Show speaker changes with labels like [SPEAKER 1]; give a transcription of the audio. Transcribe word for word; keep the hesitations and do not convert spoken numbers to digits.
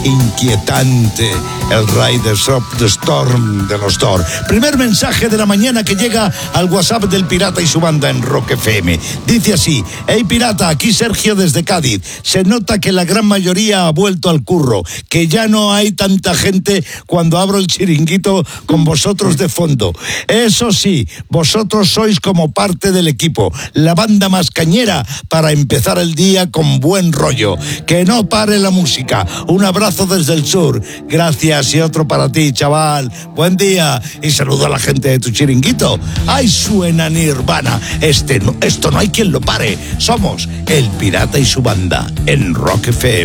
[SPEAKER 1] inquietante, el Riders of the Storm de los Thor. Primer mensaje de la mañana que llega al WhatsApp del Pirata y su banda en Rock F M. Dice así: hey Pirata, aquí Sergio desde Cádiz. Se nota que la gran mayoría ha vuelto al curro, que ya no hay tanta gente cuando abro el chiringuito con vosotros de fondo. Eso sí, vosotros sois como parte del equipo, la banda más cañera para empezar el día con buen rollo. Que no pare la música. Un abrazo desde el sur. Gracias, y otro para ti, chaval. Buen día y saludo a la gente de tu chiringuito. ¡Ay, suena Nirvana! Este, no, esto no hay quien lo pare. Somos el Pirata y su banda en Rock F M.